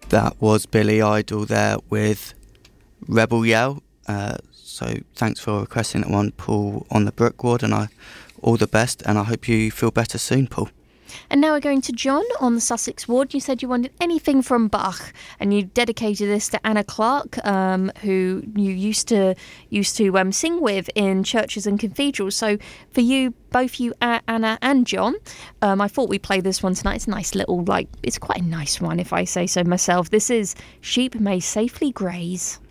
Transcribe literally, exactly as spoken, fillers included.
That was Billy Idol there with Rebel Yell. Uh, so thanks for requesting that one, Paul, on the Brook Ward, and I all the best, and I hope you feel better soon, Paul. And now we're going to John on the Sussex Ward. You said you wanted anything from Bach, and you dedicated this to Anna Clark, um, who you used to used to um, sing with in churches and cathedrals. So for you, both you, uh, Anna and John, um, I thought we'd play this one tonight. It's a nice little, like, it's quite a nice one if I say so myself. This is Sheep May Safely Graze.